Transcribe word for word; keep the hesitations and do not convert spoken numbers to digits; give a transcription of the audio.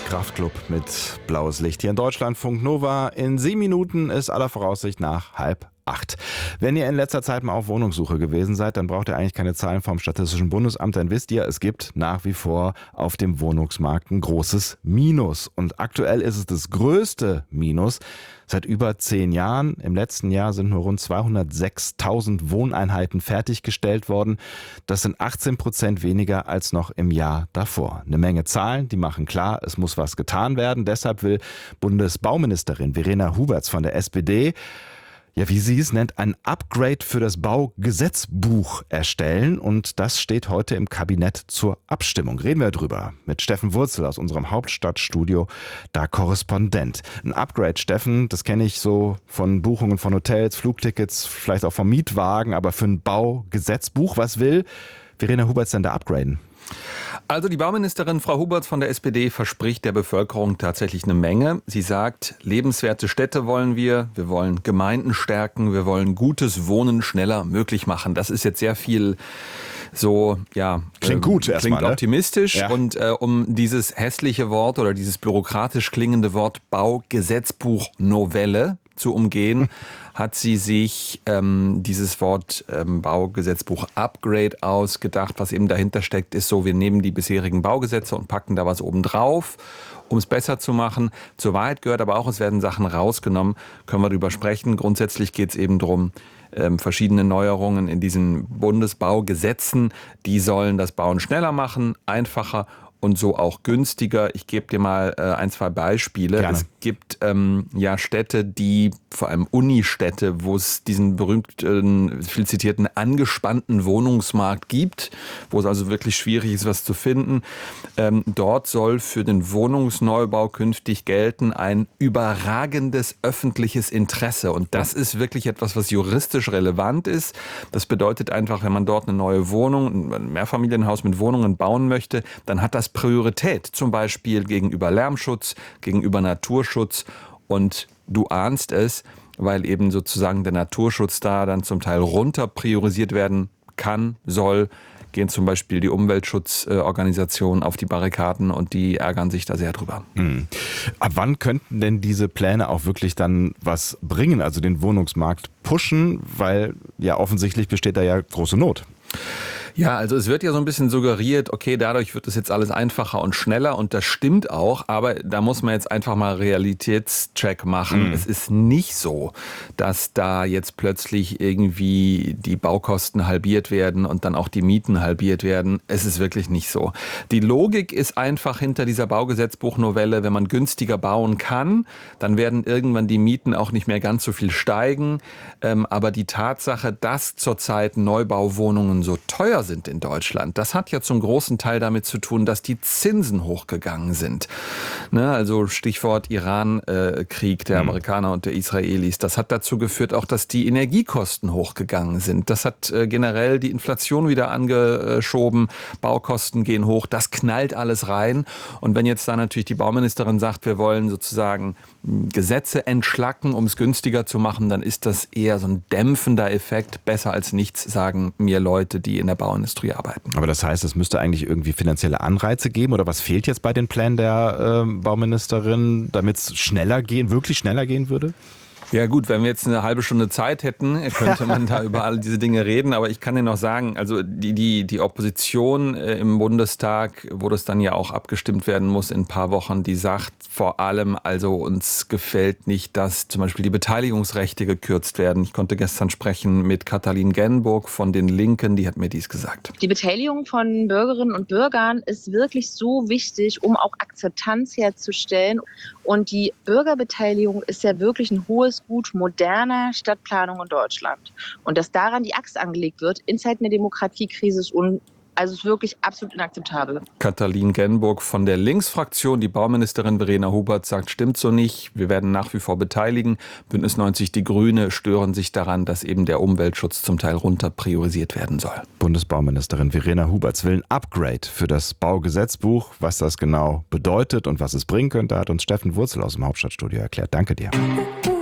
Kraftklub mit blaues Licht hier in Deutschlandfunk Nova. In sieben Minuten ist aller Voraussicht nach halb acht. Wenn ihr in letzter Zeit mal auf Wohnungssuche gewesen seid, dann braucht ihr eigentlich keine Zahlen vom Statistischen Bundesamt. Dann wisst ihr, es gibt nach wie vor auf dem Wohnungsmarkt ein großes Minus. Und aktuell ist es das größte Minus seit über zehn Jahren. Im letzten Jahr sind nur rund zweihundertsechstausend Wohneinheiten fertiggestellt worden. Das sind achtzehn Prozent weniger als noch im Jahr davor. Eine Menge Zahlen, die machen klar, es muss was getan werden. Deshalb will Bundesbauministerin Verena Huberts von der S P D, ja, wie sie es nennt, ein Upgrade für das Baugesetzbuch erstellen. Und das steht heute im Kabinett zur Abstimmung. Reden wir drüber mit Steffen Wurzel aus unserem Hauptstadtstudio, da Korrespondent. Ein Upgrade, Steffen, das kenne ich so von Buchungen von Hotels, Flugtickets, vielleicht auch vom Mietwagen. Aber für ein Baugesetzbuch, was will Verena Huberts denn da upgraden? Also die Bauministerin Frau Huberts von der S P D verspricht der Bevölkerung tatsächlich eine Menge. Sie sagt, lebenswerte Städte wollen wir, wir wollen Gemeinden stärken, wir wollen gutes Wohnen schneller möglich machen. Das ist jetzt sehr viel so, ja, klingt gut, äh, erstmal, klingt optimistisch. Ja. Und äh, um dieses hässliche Wort oder dieses bürokratisch klingende Wort Baugesetzbuch Novelle zu umgehen, hat sie sich ähm, dieses Wort ähm, Baugesetzbuch Upgrade ausgedacht. Was eben dahinter steckt, ist so, wir nehmen die bisherigen Baugesetze und packen da was oben drauf, um es besser zu machen. Zur Wahrheit gehört aber auch, es werden Sachen rausgenommen, können wir drüber sprechen. Grundsätzlich geht es eben darum, ähm, verschiedene Neuerungen in diesen Bundesbaugesetzen, die sollen das Bauen schneller machen, einfacher und so auch günstiger. Ich gebe dir mal äh, ein, zwei Beispiele. Gerne. Es gibt ähm, ja Städte, die, vor allem Unistädte, wo es diesen berühmten, viel zitierten, angespannten Wohnungsmarkt gibt, wo es also wirklich schwierig ist, was zu finden. Ähm, dort soll für den Wohnungsneubau künftig gelten ein überragendes öffentliches Interesse. Und das ist wirklich etwas, was juristisch relevant ist. Das bedeutet einfach, wenn man dort eine neue Wohnung, ein Mehrfamilienhaus mit Wohnungen bauen möchte, dann hat das Priorität, zum Beispiel gegenüber Lärmschutz, gegenüber Naturschutz. Und du ahnst es, weil eben sozusagen der Naturschutz da dann zum Teil runter priorisiert werden kann, soll, gehen zum Beispiel die Umweltschutzorganisationen auf die Barrikaden und die ärgern sich da sehr drüber. Hm. Ab wann könnten denn diese Pläne auch wirklich dann was bringen, also den Wohnungsmarkt pushen, weil ja offensichtlich besteht da ja große Not? Ja, also es wird ja so ein bisschen suggeriert, okay, dadurch wird es jetzt alles einfacher und schneller und das stimmt auch, aber da muss man jetzt einfach mal Realitätscheck machen. Mhm. Es ist nicht so, dass da jetzt plötzlich irgendwie die Baukosten halbiert werden und dann auch die Mieten halbiert werden. Es ist wirklich nicht so. Die Logik ist einfach hinter dieser Baugesetzbuchnovelle, wenn man günstiger bauen kann, dann werden irgendwann die Mieten auch nicht mehr ganz so viel steigen. Ähm, aber die Tatsache, dass zurzeit Neubauwohnungen so teuer sind in Deutschland. Das hat ja zum großen Teil damit zu tun, dass die Zinsen hochgegangen sind. Ne, also Stichwort Iran-Krieg äh, der mhm. Amerikaner und der Israelis. Das hat dazu geführt auch, dass die Energiekosten hochgegangen sind. Das hat äh, generell die Inflation wieder angeschoben. Baukosten gehen hoch. Das knallt alles rein. Und wenn jetzt da natürlich die Bauministerin sagt, wir wollen sozusagen Gesetze entschlacken, um es günstiger zu machen, dann ist das eher so ein dämpfender Effekt. Besser als nichts, sagen mir Leute, die in der Bauindustrie arbeiten. Aber das heißt, es müsste eigentlich irgendwie finanzielle Anreize geben oder was fehlt jetzt bei den Plänen der äh, Bauministerin, damit es schneller gehen, wirklich schneller gehen würde? Ja gut, wenn wir jetzt eine halbe Stunde Zeit hätten, könnte man da über all diese Dinge reden. Aber ich kann dir noch sagen, also die, die, die Opposition äh, im Bundestag, wo das dann ja auch abgestimmt werden muss in ein paar Wochen, die sagt vor allem, also uns gefällt nicht, dass zum Beispiel die Beteiligungsrechte gekürzt werden. Ich konnte gestern sprechen mit Katalin Genburg von den Linken, die hat mir dies gesagt. Die Beteiligung von Bürgerinnen und Bürgern ist wirklich so wichtig, um auch Akzeptanz herzustellen. Und die Bürgerbeteiligung ist ja wirklich ein hohes Gut moderner Stadtplanung in Deutschland. Und dass daran die Axt angelegt wird in Zeiten der Demokratiekrise ist un Also es ist wirklich absolut inakzeptabel. Katalin Genburg von der Linksfraktion, die Bauministerin Verena Huberts sagt, stimmt so nicht. Wir werden nach wie vor beteiligen. Bündnis neunzig Die Grüne stören sich daran, dass eben der Umweltschutz zum Teil runter priorisiert werden soll. Bundesbauministerin Verena Huberts will ein Upgrade für das Baugesetzbuch. Was das genau bedeutet und was es bringen könnte, hat uns Steffen Wurzel aus dem Hauptstadtstudio erklärt. Danke dir.